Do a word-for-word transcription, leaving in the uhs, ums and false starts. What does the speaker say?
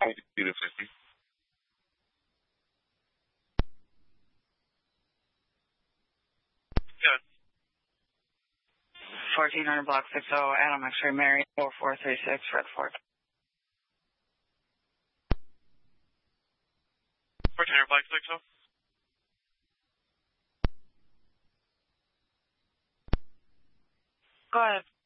eighty-two to fifty. Good. fourteen hundred block six oh, Adam X-ray Mary, four four three six, Red Fort. fourteen hundred block six oh. Go ahead.